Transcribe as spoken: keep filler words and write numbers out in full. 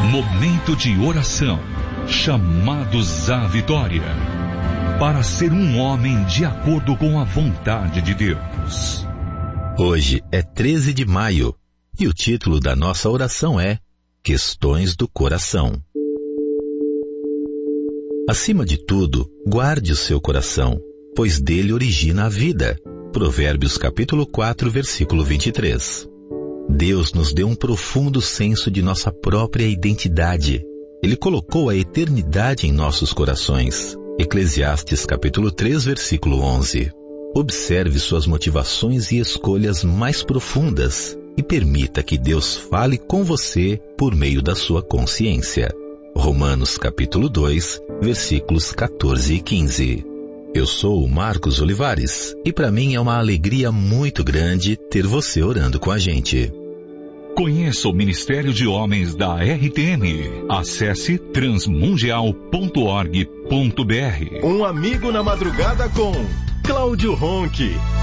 Momento de oração. Chamados à vitória. Para ser um homem de acordo com a vontade de Deus. Hoje é treze de maio e o título da nossa oração é Questões do Coração. Acima de tudo, guarde o seu coração, pois dele origina a vida. Provérbios capítulo quatro, versículo vinte e três. Deus nos deu um profundo senso de nossa própria identidade. Ele colocou a eternidade em nossos corações. Eclesiastes capítulo três, versículo onze. Observe suas motivações e escolhas mais profundas e permita que Deus fale com você por meio da sua consciência. Romanos capítulo dois, versículos quatorze e quinze. Eu sou o Marcos Olivares e para mim é uma alegria muito grande ter você orando com a gente. Conheça o Ministério de Homens da R T M. Acesse transmundial ponto org ponto br. Um amigo na madrugada com Cláudio Ronque.